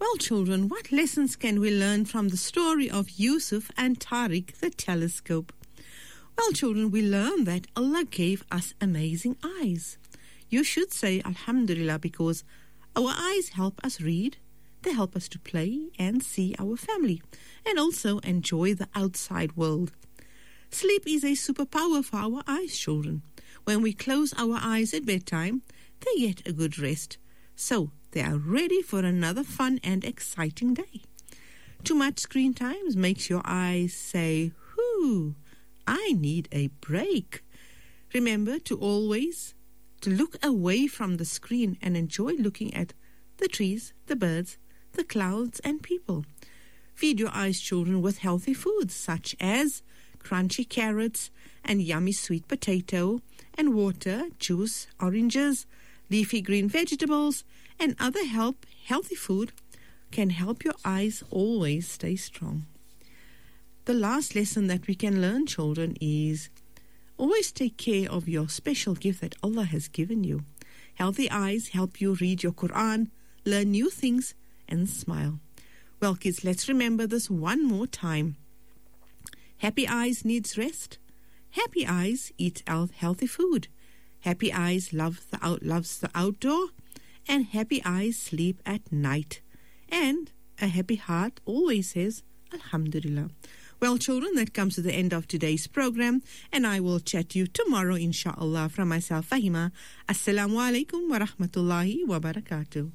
Well, children, what lessons can we learn from the story of Yusuf and Tariq the telescope? Well, children, we learn that Allah gave us amazing eyes. You should say Alhamdulillah, because our eyes help us read, they help us to play and see our family, and also enjoy the outside world. Sleep is a superpower for our eyes, children. When we close our eyes at bedtime, they get a good rest. So they are ready for another fun and exciting day. Too much screen time makes your eyes say, "Whoo, I need a break." Remember to always look away from the screen and enjoy looking at the trees, the birds, the clouds and people. Feed your eyes, children, with healthy foods such as crunchy carrots and yummy sweet potato, and water, juice, oranges, leafy green vegetables, and other healthy food can help your eyes always stay strong. The last lesson that we can learn, children, is always take care of your special gift that Allah has given you. Healthy eyes help you read your Quran, learn new things, and smile. Well, kids, let's remember this one more time. Happy eyes needs rest. Happy eyes eat healthy food. Happy eyes loves the outdoor. And happy eyes sleep at night. And a happy heart always says Alhamdulillah. Well, children, that comes to the end of today's program, and I will chat to you tomorrow, inshallah. From myself, Fahima. Assalamu alaikum wa rahmatullahi wa barakatuh.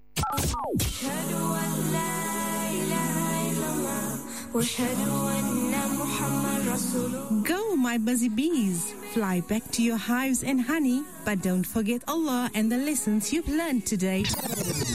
Go, my busy bees. Fly back to your hives and honey, but don't forget Allah and the lessons you've learned today.